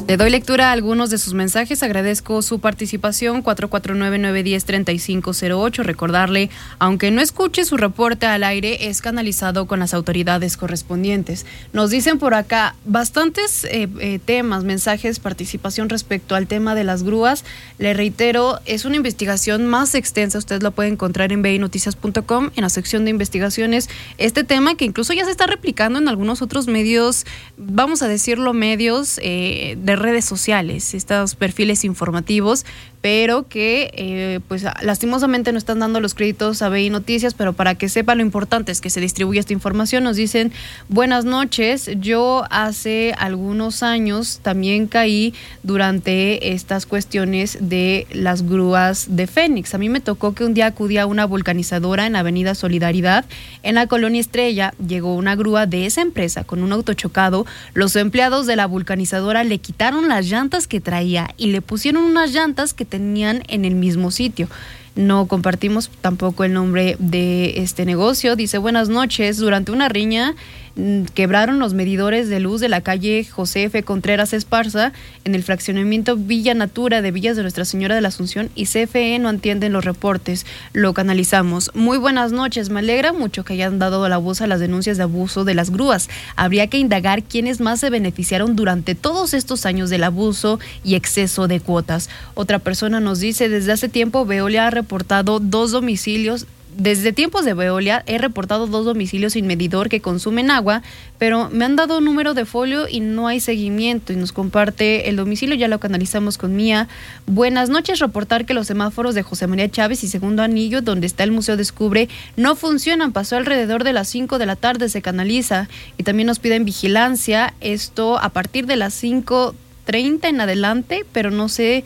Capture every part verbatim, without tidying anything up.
Le doy lectura a algunos de sus mensajes. Agradezco su participación. cuatro cuatro nueve, nueve uno cero, tres cinco cero ocho. Recordarle, aunque no escuche su reporte al aire, es canalizado con las autoridades correspondientes. Nos dicen por acá bastantes eh, eh, temas, mensajes, participación respecto al tema de las grúas. Le reitero, es una investigación más extensa. Usted lo puede encontrar en b i noticias punto com, en la sección de investigaciones. Este tema que incluso ya se está replicando en algunos otros medios, vamos a decirlo, medios eh, de redes sociales, estos perfiles informativos, pero que eh, pues lastimosamente no están dando los créditos a B I Noticias, pero para que sepa, lo importante es que se distribuya esta información. Nos dicen: buenas noches, yo hace algunos años también caí durante estas cuestiones de las grúas de Fénix. A mí me tocó que un día acudí a una vulcanizadora en Avenida Solidaridad, en la Colonia Estrella. Llegó una grúa de esa empresa con un auto chocado. Los empleados de la vulcanizadora le quitaron las llantas que traía y le pusieron unas llantas que tenían en el mismo sitio. No compartimos tampoco el nombre de este negocio. Dice: buenas noches, durante una riña quebraron los medidores de luz de la calle José F. Contreras Esparza en el fraccionamiento Villa Natura de Villas de Nuestra Señora de la Asunción, y C F E no atienden los reportes. Lo canalizamos. Muy buenas noches, me alegra mucho que hayan dado la voz a las denuncias de abuso de las grúas. Habría que indagar quiénes más se beneficiaron durante todos estos años del abuso y exceso de cuotas. Otra persona nos dice: desde hace tiempo Veolia ha reportado dos domicilios Desde tiempos de Veolia he reportado dos domicilios sin medidor que consumen agua, pero me han dado un número de folio y no hay seguimiento. Y nos comparte el domicilio, ya lo canalizamos con Mía. Buenas noches, reportar que los semáforos de José María Chávez y Segundo Anillo, donde está el Museo Descubre, no funcionan. Pasó alrededor de las cinco de la tarde, se canaliza. Y también nos piden vigilancia, esto a partir de las cinco treinta en adelante, pero no sé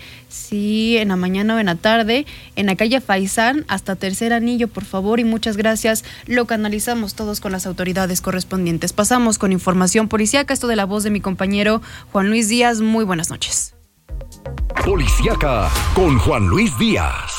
si en la mañana o en la tarde, en la calle Faisán hasta Tercer Anillo, por favor, y muchas gracias. Lo canalizamos todos con las autoridades correspondientes. Pasamos con información policíaca, esto de la voz de mi compañero Juan Luis Díaz. Muy buenas noches. Policíaca con Juan Luis Díaz.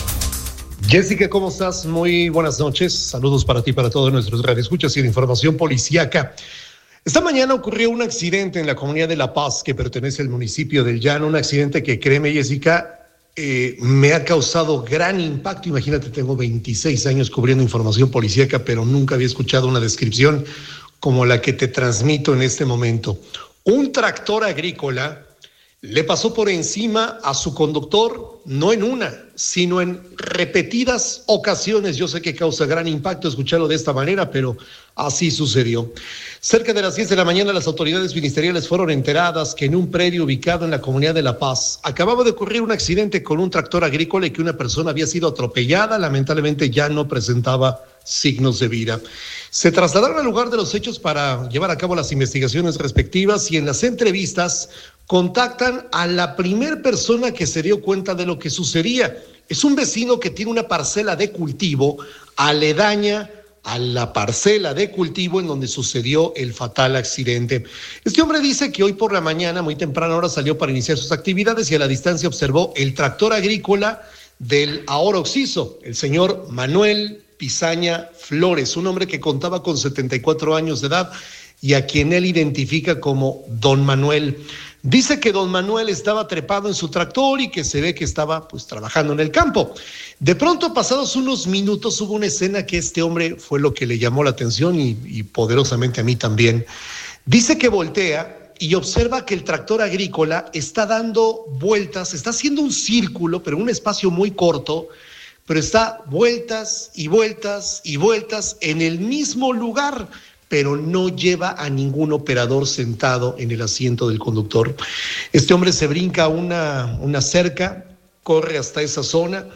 Jessica, ¿cómo estás? Muy buenas noches. Saludos para ti y para todos nuestros radioescuchas y de información policíaca. Esta mañana ocurrió un accidente en la comunidad de La Paz, que pertenece al municipio del Llano, un accidente que, créeme, Jessica, eh, me ha causado gran impacto. Imagínate, tengo veintiséis años cubriendo información policíaca, pero nunca había escuchado una descripción como la que te transmito en este momento. Un tractor agrícola le pasó por encima a su conductor, no en una, sino en repetidas ocasiones. Yo sé que causa gran impacto escucharlo de esta manera, pero así sucedió. Cerca de las diez de la mañana, las autoridades ministeriales fueron enteradas que en un predio ubicado en la comunidad de La Paz acababa de ocurrir un accidente con un tractor agrícola y que una persona había sido atropellada. Lamentablemente ya no presentaba signos de vida. Se trasladaron al lugar de los hechos para llevar a cabo las investigaciones respectivas, y en las entrevistas contactan a la primer persona que se dio cuenta de lo que sucedía. Es un vecino que tiene una parcela de cultivo aledaña a la parcela de cultivo en donde sucedió el fatal accidente. Este hombre dice que hoy por la mañana, muy temprana hora, salió para iniciar sus actividades y a la distancia observó el tractor agrícola del ahora occiso, el señor Manuel Pizaña Flores, un hombre que contaba con setenta y cuatro años de edad y a quien él identifica como Don Manuel. Dice que Don Manuel estaba trepado en su tractor y que se ve que estaba pues trabajando en el campo. De pronto, pasados unos minutos, hubo una escena que este hombre fue lo que le llamó la atención y, y poderosamente a mí también. Dice que voltea y observa que el tractor agrícola está dando vueltas, está haciendo un círculo, pero en un espacio muy corto, pero está vueltas y vueltas y vueltas en el mismo lugar, pero no lleva a ningún operador sentado en el asiento del conductor. Este hombre se brinca una, una cerca, corre hasta esa zona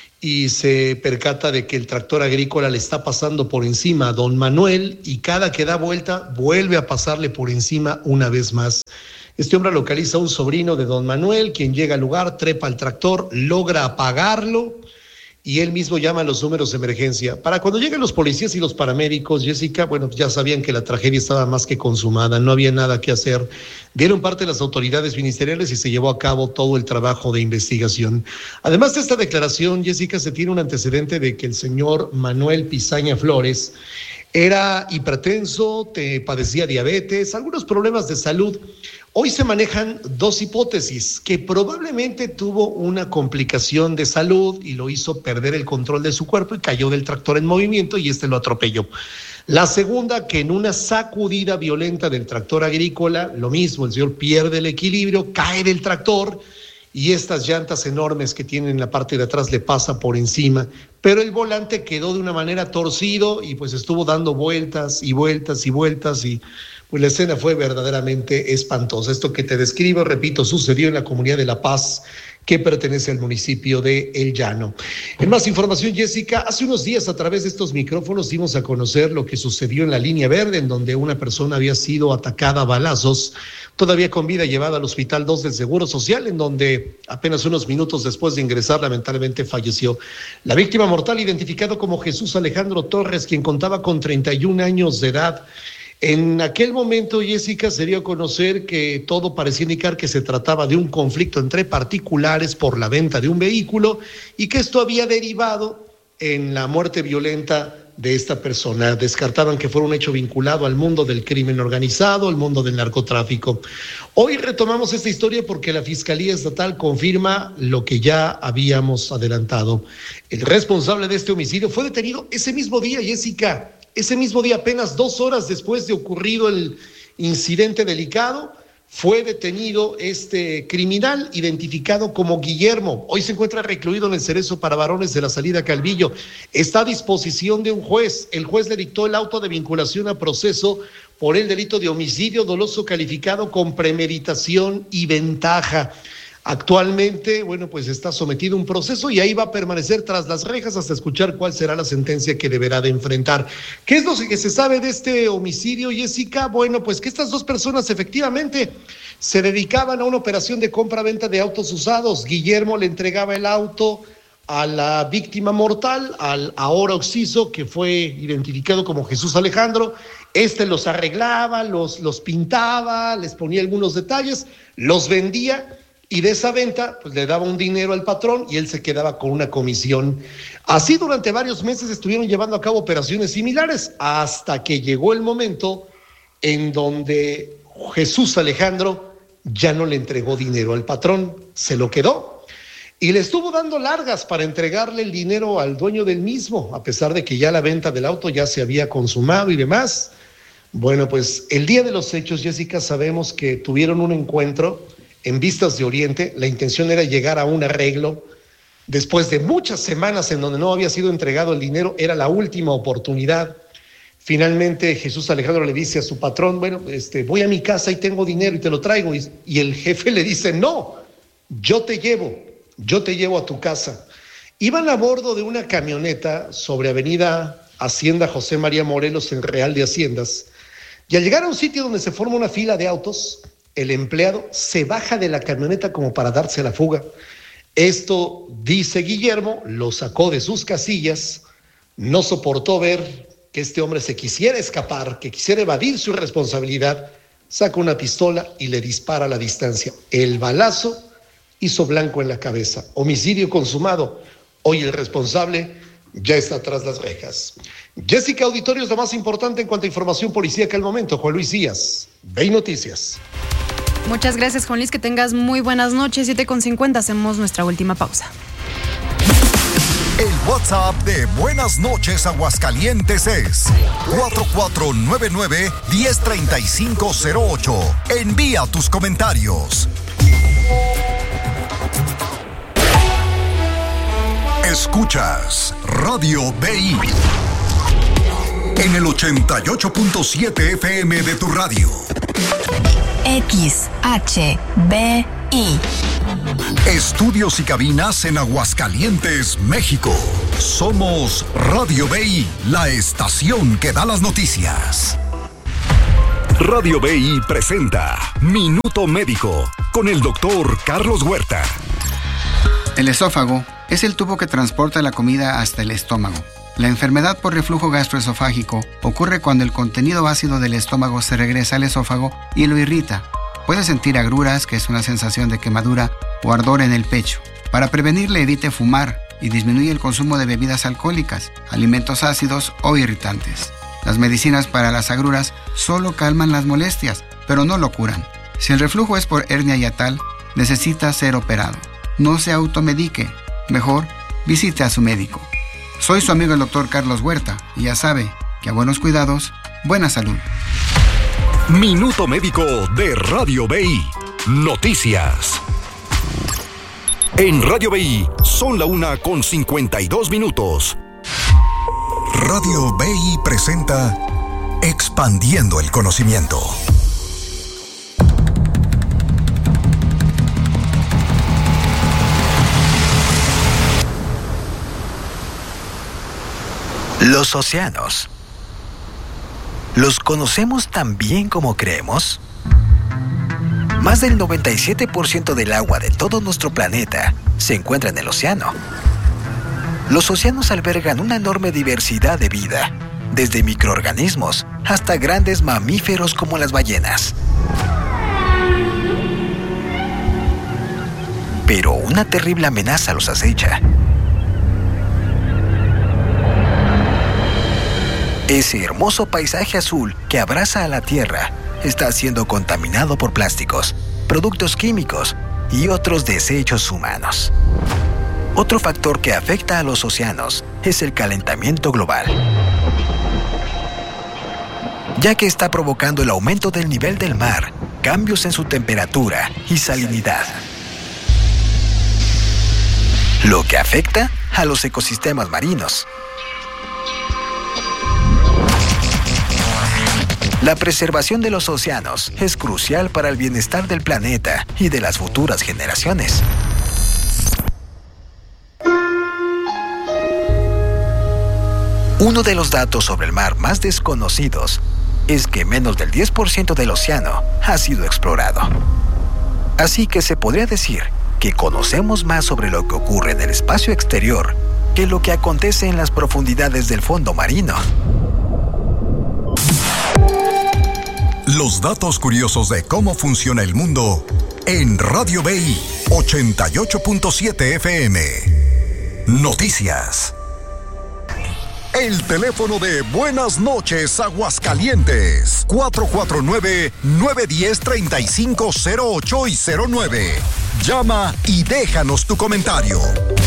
y se percata de que el tractor agrícola le está pasando por encima a Don Manuel, y cada que da vuelta vuelve a pasarle por encima una vez más. Este hombre localiza a un sobrino de Don Manuel, quien llega al lugar, trepa al tractor, logra apagarlo, y él mismo llama a los números de emergencia. Para cuando lleguen los policías y los paramédicos, Jessica, bueno, ya sabían que la tragedia estaba más que consumada, no había nada que hacer. Dieron parte las autoridades ministeriales y se llevó a cabo todo el trabajo de investigación. Además de esta declaración, Jessica, se tiene un antecedente de que el señor Manuel Pizaña Flores Era hipertenso, te padecía diabetes, algunos problemas de salud. Hoy se manejan dos hipótesis, que probablemente tuvo una complicación de salud y lo hizo perder el control de su cuerpo y cayó del tractor en movimiento y este lo atropelló. La segunda, que en una sacudida violenta del tractor agrícola, lo mismo, el señor pierde el equilibrio, cae del tractor y estas llantas enormes que tienen en la parte de atrás le pasa por encima, pero el volante quedó de una manera torcido y pues estuvo dando vueltas y vueltas y vueltas y pues la escena fue verdaderamente espantosa. Esto que te describo, repito, sucedió en la comunidad de La Paz, que pertenece al municipio de El Llano. En más información, Jessica, hace unos días a través de estos micrófonos dimos a conocer lo que sucedió en la Línea Verde, en donde una persona había sido atacada a balazos, todavía con vida, llevada al Hospital dos del Seguro Social, en donde apenas unos minutos después de ingresar, lamentablemente falleció. La víctima mortal, identificado como Jesús Alejandro Torres, quien contaba con treinta y un años de edad. En aquel momento, Jessica, se dio a conocer que todo parecía indicar que se trataba de un conflicto entre particulares por la venta de un vehículo y que esto había derivado en la muerte violenta de esta persona. Descartaban que fuera un hecho vinculado al mundo del crimen organizado, al mundo del narcotráfico. Hoy retomamos esta historia porque la Fiscalía Estatal confirma lo que ya habíamos adelantado. El responsable de este homicidio fue detenido ese mismo día, Jessica. Ese mismo día, apenas dos horas después de ocurrido el incidente delicado, fue detenido este criminal identificado como Guillermo. Hoy se encuentra recluido en el Cerezo para Varones de la Salida Calvillo. Está a disposición de un juez. El juez le dictó el auto de vinculación a proceso por el delito de homicidio doloso calificado con premeditación y ventaja. Actualmente, bueno, pues está sometido a un proceso y ahí va a permanecer tras las rejas hasta escuchar cuál será la sentencia que deberá de enfrentar. ¿Qué es lo que se sabe de este homicidio, Jessica? Bueno, pues que estas dos personas efectivamente se dedicaban a una operación de compra-venta de autos usados. Guillermo le entregaba el auto a la víctima mortal, al ahora occiso, que fue identificado como Jesús Alejandro. Este los arreglaba, los, los pintaba, les ponía algunos detalles, los vendía. Y de esa venta, pues le daba un dinero al patrón y él se quedaba con una comisión. Así durante varios meses estuvieron llevando a cabo operaciones similares hasta que llegó el momento en donde Jesús Alejandro ya no le entregó dinero al patrón, se lo quedó y le estuvo dando largas para entregarle el dinero al dueño del mismo, a pesar de que ya la venta del auto ya se había consumado y demás. Bueno, pues el día de los hechos, Jessica, sabemos que tuvieron un encuentro en vistas de Oriente. La intención era llegar a un arreglo. Después de muchas semanas en donde no había sido entregado el dinero, era la última oportunidad. Finalmente Jesús Alejandro le dice a su patrón, bueno, este, voy a mi casa y tengo dinero y te lo traigo. Y, y el jefe le dice, no, yo te llevo, yo te llevo a tu casa. Iban a bordo de una camioneta sobre avenida Hacienda José María Morelos en Real de Haciendas. Y al llegar a un sitio donde se forma una fila de autos, el empleado se baja de la camioneta como para darse a la fuga. Esto, dice Guillermo, lo sacó de sus casillas, no soportó ver que este hombre se quisiera escapar, que quisiera evadir su responsabilidad, saca una pistola y le dispara a la distancia. El balazo hizo blanco en la cabeza. Homicidio consumado. Hoy el responsable ya está tras las rejas. Jessica, auditorio es lo más importante en cuanto a información policíaca al momento. Juan Luis Díaz, V I Noticias. Muchas gracias, Juan Luis, que tengas muy buenas noches. siete con cincuenta, hacemos nuestra última pausa. El WhatsApp de Buenas Noches Aguascalientes es cuatro cuatro nueve nueve, uno cero tres cinco cero ocho. Envía tus comentarios. Escuchas Radio V I en el ochenta y ocho punto siete F M de tu radio. X H B I. Estudios y cabinas en Aguascalientes, México. Somos Radio V I, la estación que da las noticias. Radio V I presenta Minuto Médico con el doctor Carlos Huerta. El esófago es el tubo que transporta la comida hasta el estómago. La enfermedad por reflujo gastroesofágico ocurre cuando el contenido ácido del estómago se regresa al esófago y lo irrita. Puede sentir agruras, que es una sensación de quemadura o ardor en el pecho. Para prevenirle, evite fumar y disminuye el consumo de bebidas alcohólicas, alimentos ácidos o irritantes. Las medicinas para las agruras solo calman las molestias, pero no lo curan. Si el reflujo es por hernia hiatal, necesita ser operado. No se automedique. Mejor, visite a su médico. Soy su amigo el doctor Carlos Huerta y ya sabe que a buenos cuidados, buena salud. Minuto Médico de Radio B I. Noticias. En Radio B I son la una con cincuenta y dos minutos. Radio B I presenta Expandiendo el Conocimiento. Los océanos. ¿Los conocemos tan bien como creemos? Más del noventa y siete por ciento del agua de todo nuestro planeta se encuentra en el océano. Los océanos albergan una enorme diversidad de vida, desde microorganismos hasta grandes mamíferos como las ballenas. Pero una terrible amenaza los acecha. Ese hermoso paisaje azul que abraza a la Tierra está siendo contaminado por plásticos, productos químicos y otros desechos humanos. Otro factor que afecta a los océanos es el calentamiento global, ya que está provocando el aumento del nivel del mar, cambios en su temperatura y salinidad, lo que afecta a los ecosistemas marinos. La preservación de los océanos es crucial para el bienestar del planeta y de las futuras generaciones. Uno de los datos sobre el mar más desconocidos es que menos del diez por ciento del océano ha sido explorado. Así que se podría decir que conocemos más sobre lo que ocurre en el espacio exterior que lo que acontece en las profundidades del fondo marino. Los datos curiosos de cómo funciona el mundo en Radio B I ochenta y ocho punto siete F M. Noticias. El teléfono de Buenas Noches Aguascalientes, cuatro cuatro nueve, nueve uno cero, tres cinco cero ocho y cero nueve. Llama y déjanos tu comentario.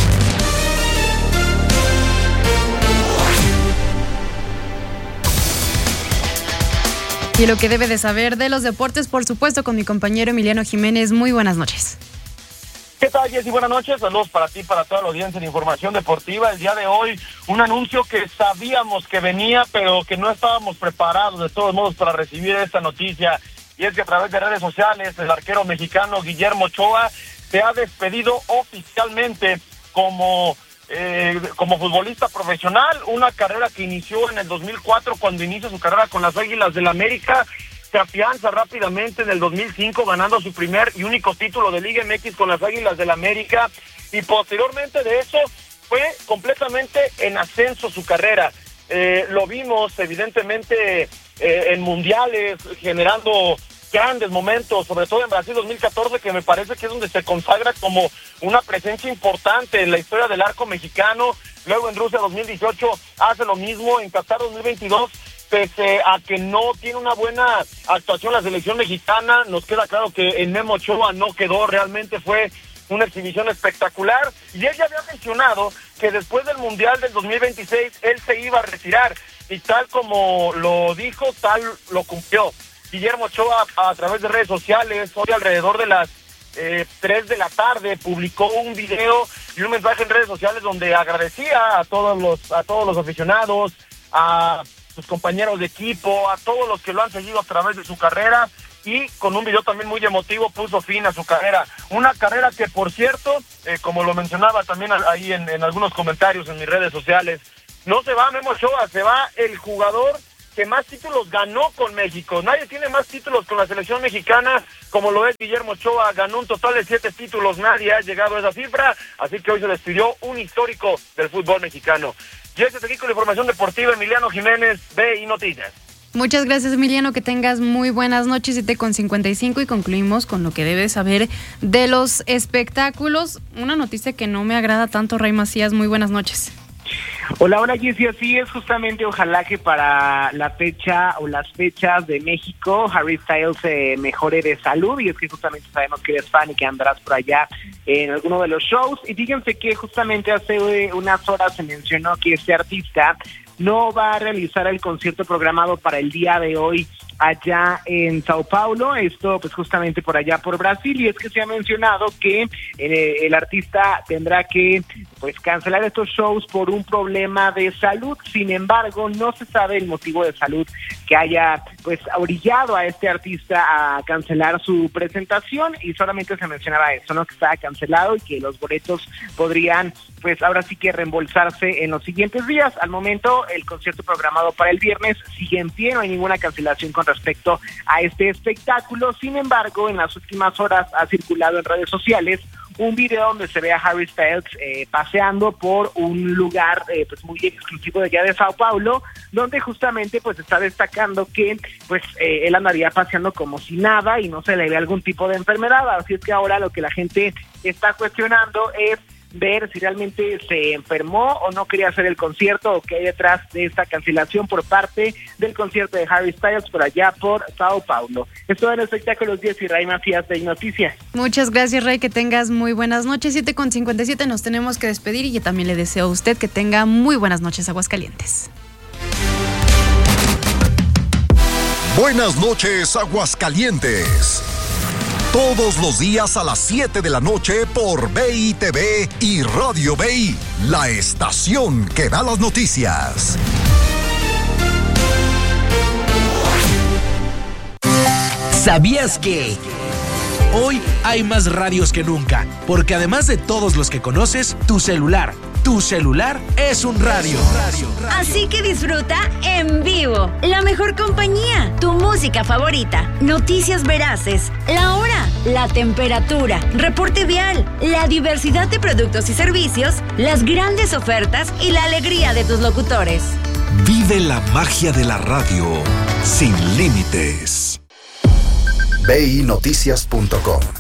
Y lo que debe de saber de los deportes, por supuesto, con mi compañero Emiliano Jiménez. Muy buenas noches. ¿Qué tal, Jessy? Buenas noches. Saludos para ti, para toda la audiencia de Información Deportiva. El día de hoy, un anuncio que sabíamos que venía, pero que no estábamos preparados de todos modos para recibir esta noticia. Y es que a través de redes sociales, el arquero mexicano Guillermo Ochoa se ha despedido oficialmente como... Eh, como futbolista profesional, una carrera que inició en el dos mil cuatro cuando inicia su carrera con las Águilas del América, se afianza rápidamente en el dos mil cinco ganando su primer y único título de Liga M X con las Águilas del América, y posteriormente de eso fue completamente en ascenso su carrera. Eh, lo vimos evidentemente eh, en mundiales, generando grandes momentos, sobre todo en Brasil dos mil catorce, que me parece que es donde se consagra como una presencia importante en la historia del arco mexicano. Luego en Rusia dos mil dieciocho hace lo mismo, en Qatar dos mil veintidós, pese a que no tiene una buena actuación la selección mexicana, nos queda claro que en Memo Ochoa no quedó, realmente fue una exhibición espectacular, y él ya había mencionado que después del Mundial del dos mil veintiséis él se iba a retirar, y tal como lo dijo, tal lo cumplió. Guillermo Ochoa, a través de redes sociales, hoy alrededor de las eh, tres de la tarde, publicó un video y un mensaje en redes sociales donde agradecía a todos los a todos los aficionados, a sus compañeros de equipo, a todos los que lo han seguido a través de su carrera, y con un video también muy emotivo puso fin a su carrera. Una carrera que, por cierto, eh, como lo mencionaba también ahí en, en algunos comentarios en mis redes sociales, no se va Memo Ochoa, se va el jugador que más títulos ganó con México. Nadie tiene más títulos con la selección mexicana como lo es Guillermo Ochoa. Ganó un total de siete títulos, nadie ha llegado a esa cifra, así que hoy se despidió un histórico del fútbol mexicano. Y este es aquí con la Información Deportiva, Emiliano Jiménez, B I Noticias. Muchas gracias, Emiliano, que tengas muy buenas noches. siete con cincuenta y cinco, y concluimos con lo que debes saber de los espectáculos. Una noticia que no me agrada tanto, Ray Macías, muy buenas noches. Hola, hola Jessy, así es, justamente ojalá que para la fecha o las fechas de México, Harry Styles eh, mejore de salud, y es que justamente sabemos que eres fan y que andarás por allá en alguno de los shows, y fíjense que justamente hace eh, unas horas se mencionó que este artista no va a realizar el concierto programado para el día de hoy allá en Sao Paulo, esto pues justamente por allá por Brasil, y es que se ha mencionado que eh, el artista tendrá que pues cancelar estos shows por un problema de salud. Sin embargo, no se sabe el motivo de salud que haya pues orillado a este artista a cancelar su presentación, y solamente se mencionaba eso, ¿no? Que estaba cancelado y que los boletos podrían pues ahora sí que reembolsarse en los siguientes días. Al momento, el concierto programado para el viernes sigue en pie, no hay ninguna cancelación con respecto a este espectáculo. Sin embargo, en las últimas horas ha circulado en redes sociales un video donde se ve a Harry Styles eh, paseando por un lugar eh, pues muy exclusivo de allá de Sao Paulo, donde justamente pues está destacando que pues eh, él andaría paseando como si nada y no se le ve algún tipo de enfermedad. Así es que ahora lo que la gente está cuestionando es ver si realmente se enfermó o no quería hacer el concierto, o qué hay detrás de esta cancelación por parte del concierto de Harry Styles por allá por Sao Paulo. Esto en Espectáculos diez y Ray Macías de Noticias. Muchas gracias, Ray, que tengas muy buenas noches. siete con cincuenta y siete, nos tenemos que despedir, y yo también le deseo a usted que tenga muy buenas noches, Aguascalientes. Buenas noches, Aguascalientes. Todos los días a las siete de la noche por B I T V y Radio B I, la estación que da las noticias. ¿Sabías que hoy hay más radios que nunca? Porque además de todos los que conoces, tu celular, tu celular es un radio. Así que disfruta en vivo la mejor compañía, tu música favorita, noticias veraces, la hora, la temperatura, reporte vial, la diversidad de productos y servicios, las grandes ofertas y la alegría de tus locutores. Vive la magia de la radio sin límites. B I noticias punto com